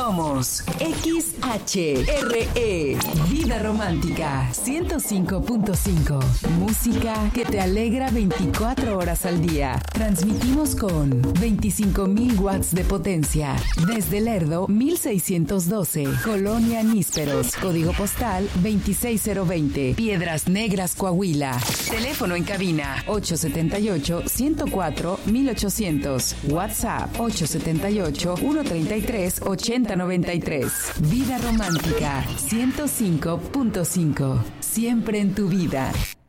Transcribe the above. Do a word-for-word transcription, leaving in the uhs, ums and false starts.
Somos X H R E, Vida Romántica ciento cinco punto cinco. Música que te alegra veinticuatro horas al día. Transmitimos con veinticinco mil watts de potencia. Desde Lerdo, mil seiscientos doce. Colonia Nísperos. Código postal veintiséis cero veinte. Piedras Negras, Coahuila. Teléfono en cabina ocho siete ocho, uno cero cuatro, mil ochocientos. WhatsApp ocho siete ocho, uno tres tres, ocho cero nueve tres. Vida Romántica ciento cinco punto cinco. Siempre en tu vida.